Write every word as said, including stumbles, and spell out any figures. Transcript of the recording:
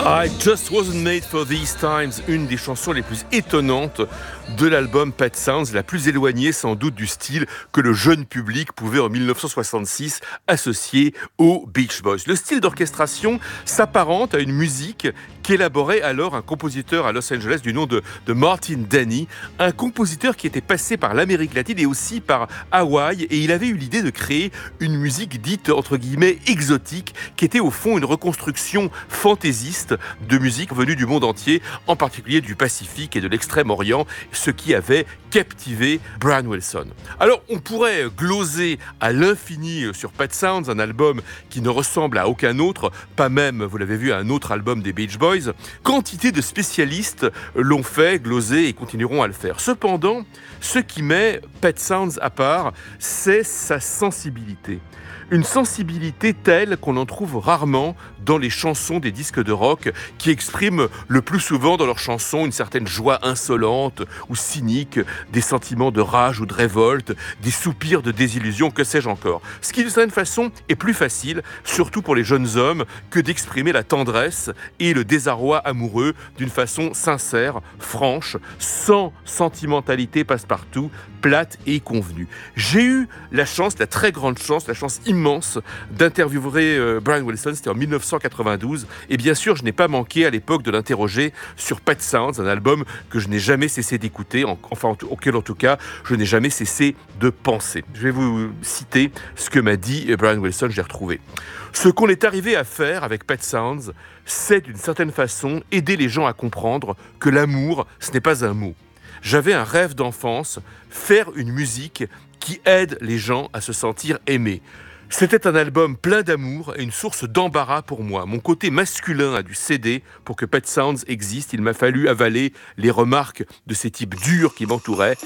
I Just Wasn't Made for These Times, une des chansons les plus étonnantes de l'album Pet Sounds, la plus éloignée sans doute du style que le jeune public pouvait en dix-neuf cent soixante-six associer aux Beach Boys. Le style d'orchestration s'apparente à une musique qu'élaborait alors un compositeur à Los Angeles du nom de, de Martin Denny, un compositeur qui était passé par l'Amérique latine et aussi par Hawaï, et il avait eu l'idée de créer une musique dite entre guillemets exotique, qui était au fond une reconstruction fantaisiste de musique venue du monde entier, en particulier du Pacifique et de l'Extrême-Orient, ce qui avait captivé Brian Wilson. Alors on pourrait gloser à l'infini sur Pet Sounds, un album qui ne ressemble à aucun autre, pas même, vous l'avez vu, à un autre album des Beach Boys. Quantité de spécialistes l'ont fait, glosé et continueront à le faire. Cependant, ce qui met Pet Sounds à part, c'est sa sensibilité. Une sensibilité telle qu'on en trouve rarement dans les chansons des disques de rock qui expriment le plus souvent dans leurs chansons une certaine joie insolente ou cynique, des sentiments de rage ou de révolte, des soupirs de désillusion, que sais-je encore. Ce qui, d'une certaine façon, est plus facile, surtout pour les jeunes hommes, que d'exprimer la tendresse et le désarroi amoureux d'une façon sincère, franche, sans sentimentalité passe-partout, plate et convenue. J'ai eu la chance, la très grande chance, la chance immense d'interviewer euh, Brian Wilson, c'était en dix-neuf cent quatre-vingt-douze, et bien sûr je n'ai pas manqué à l'époque de l'interroger sur Pet Sounds, un album que je n'ai jamais cessé d'écouter, en, enfin auquel en tout cas je n'ai jamais cessé de penser. Je vais vous citer ce que m'a dit Brian Wilson, j'ai retrouvé. Ce qu'on est arrivé à faire avec Pet Sounds, c'est d'une certaine façon aider les gens à comprendre que l'amour, ce n'est pas un mot. J'avais un rêve d'enfance, faire une musique qui aide les gens à se sentir aimés. C'était un album plein d'amour et une source d'embarras pour moi. Mon côté masculin a dû céder pour que Pet Sounds existe. Il m'a fallu avaler les remarques de ces types durs qui m'entouraient.